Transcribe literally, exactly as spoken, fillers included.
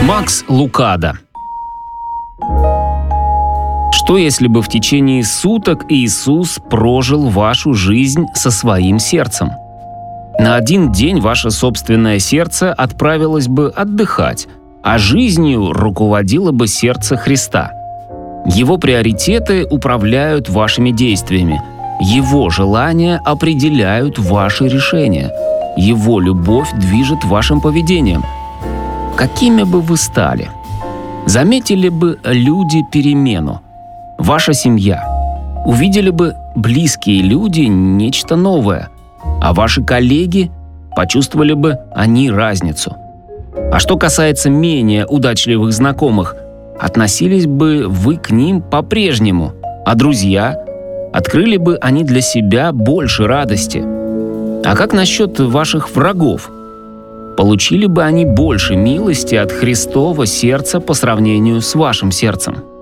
Макс Лукадо. Что если бы в течение суток Иисус прожил вашу жизнь со своим сердцем? На один день ваше собственное сердце отправилось бы отдыхать, а жизнью руководило бы сердце Христа. Его приоритеты управляют вашими действиями, Его желания определяют ваши решения, Его любовь движет вашим поведением. Какими бы вы стали? Заметили бы люди перемену? Ваша семья? Увидели бы близкие люди нечто новое? А ваши коллеги? Почувствовали бы они разницу? А что касается менее удачливых знакомых, относились бы вы к ним по-прежнему? А друзья? Открыли бы они для себя больше радости? А как насчет ваших врагов? Получили бы они больше милости от Христова сердца по сравнению с вашим сердцем?